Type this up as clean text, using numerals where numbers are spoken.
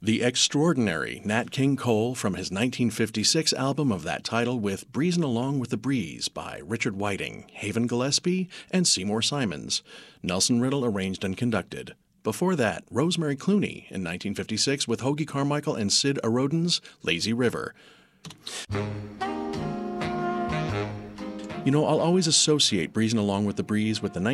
The extraordinary Nat King Cole from his 1956 album of that title with Breezin' Along with the Breeze by Richard Whiting, Haven Gillespie, and Seymour Simons. Nelson Riddle arranged and conducted. Before that, Rosemary Clooney in 1956 with Hoagy Carmichael and Sid Arodin's Lazy River. You know, I'll always associate Breezin' Along with the Breeze with the